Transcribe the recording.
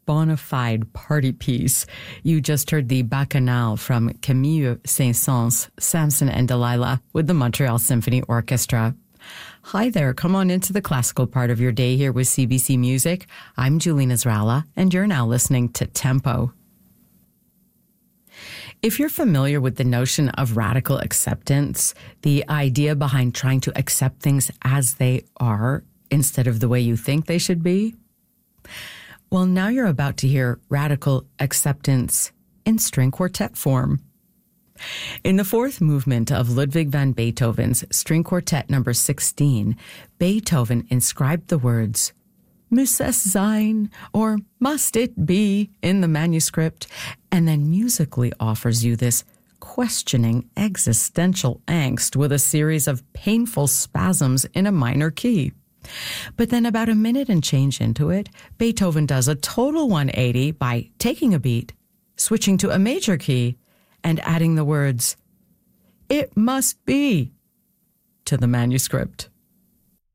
bona fide party piece. You just heard the Bacchanal from Camille Saint-Saëns, Samson and Delilah with the Montreal Symphony Orchestra. Hi there, come on into the classical part of your day here with CBC Music. I'm Julie Nasrallah, and you're now listening to Tempo. If you're familiar with the notion of radical acceptance, the idea behind trying to accept things as they are instead of the way you think they should be, well, now you're about to hear radical acceptance in string quartet form. In the fourth movement of Ludwig van Beethoven's String Quartet number 16, Beethoven inscribed the words, "Muss es sein," or "must it be," in the manuscript, and then musically offers you this questioning existential angst with a series of painful spasms in a minor key. But then about a minute and change into it, Beethoven does a total 180 by taking a beat, switching to a major key, and adding the words, "It must be," to the manuscript.